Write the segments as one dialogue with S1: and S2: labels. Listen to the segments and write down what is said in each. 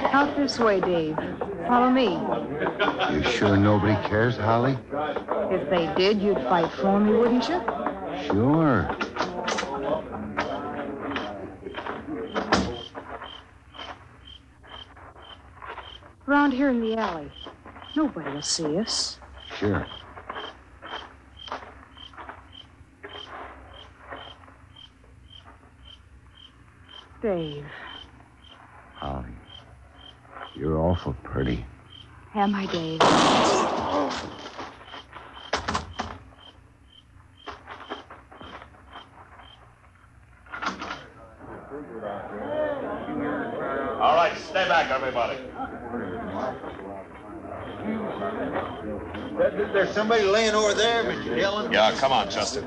S1: Out this way, Dave. Follow me.
S2: You sure nobody cares, Holly?
S1: If they did, you'd fight for me, wouldn't you?
S2: Sure.
S1: Around here in the alley. Nobody will see us.
S2: Sure.
S1: Dave.
S2: Holly, you're awful pretty.
S1: Am I, Dave?
S3: All right, stay back, everybody.
S4: There's somebody laying over there, Mr. Dillon.
S3: Yeah, come on, Chester.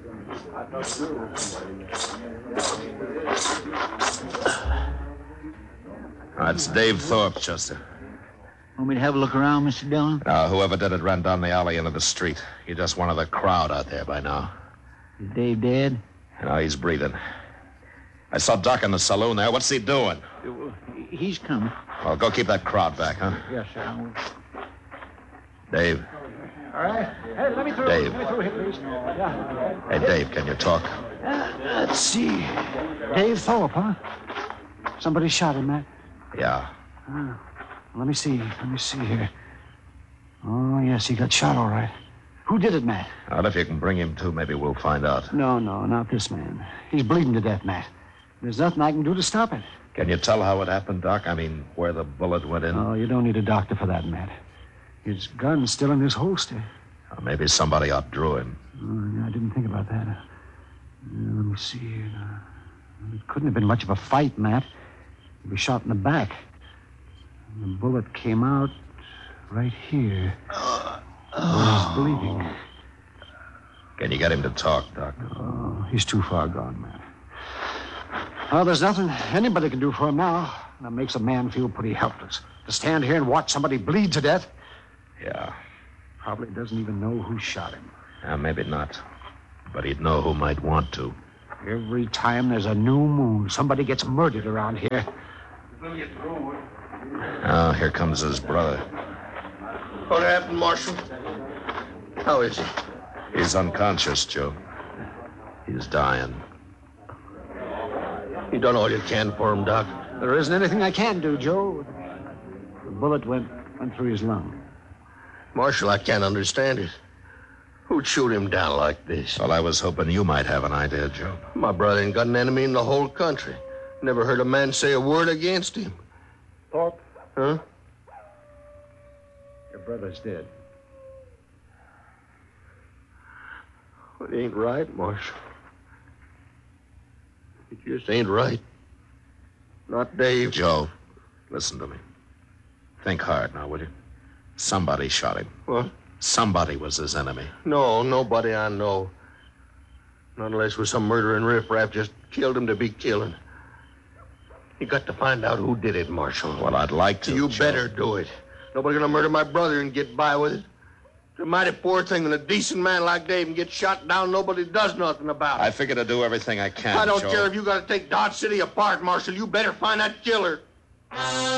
S3: That's Dave Thorpe, Chester.
S4: Want me to have a look around, Mr. Dillon?
S3: Whoever did it ran down the alley into the street. He's just one of the crowd out there by now.
S4: Is Dave dead?
S3: No, he's breathing. I saw Doc in the saloon there. What's he doing?
S4: He's coming.
S3: Well, go keep that crowd back, huh?
S4: Yes, sir. I will.
S3: Dave.
S4: All right. Hey, let me through.
S3: Dave.
S4: Let me through here, please. Yeah.
S3: Hey, Dave, can you talk?
S4: Let's see. Dave Thorpe, huh? Somebody shot him, Matt.
S3: Yeah.
S4: Let me see here. Oh, yes, he got shot all right. Who did it, Matt?
S3: Well, if you can bring him to, maybe we'll find out.
S4: No, not this man. He's bleeding to death, Matt. There's nothing I can do to stop it.
S3: Can you tell how it happened, Doc? I mean, where the bullet went in?
S4: Oh, you don't need a doctor for that, Matt. His gun's still in his holster.
S3: Or maybe somebody outdrew him.
S4: Oh, yeah, I didn't think about that. Let me see here. It couldn't have been much of a fight, Matt. He was shot in the back. And the bullet came out right here. Where he's bleeding.
S3: Can you get him to talk, Doc?
S4: Oh, he's too far gone, Matt. Well, there's nothing anybody can do for him now. That makes a man feel pretty helpless. To stand here and watch somebody bleed to death.
S3: Yeah.
S4: Probably doesn't even know who shot him.
S3: Maybe not. But he'd know who might want to.
S4: Every time there's a new moon, somebody gets murdered around here.
S3: Oh, here comes his brother.
S5: What happened, Marshal? How is he?
S3: He's unconscious, Joe. He's dying.
S5: You done all you can for him, Doc.
S4: There isn't anything I can do, Joe. The bullet went through his lung.
S5: Marshal, I can't understand it. Who'd shoot him down like this?
S3: Well, I was hoping you might have an idea, Joe.
S5: My brother ain't got an enemy in the whole country. Never heard a man say a word against him.
S4: Thorpe?
S5: Huh?
S4: Your brother's dead.
S5: Well, it ain't right, Marshal. It just ain't right. Not Dave.
S3: Joe, listen to me. Think hard now, will you? Somebody shot him.
S5: What?
S3: Somebody was his enemy.
S5: No, nobody I know. Not unless it was some murdering riffraff just killed him to be killing. You got to find out who did it, Marshal.
S3: Well, I'd like to,
S5: You
S3: Joe.
S5: better do it. Nobody's gonna murder my brother and get by with it. It's a mighty poor thing when a decent man like Dave can get shot down, nobody does nothing about it.
S3: I figure to do everything I can,
S5: I don't
S3: Joe.
S5: care if you gotta take Dodge City apart, Marshal. You better find that killer.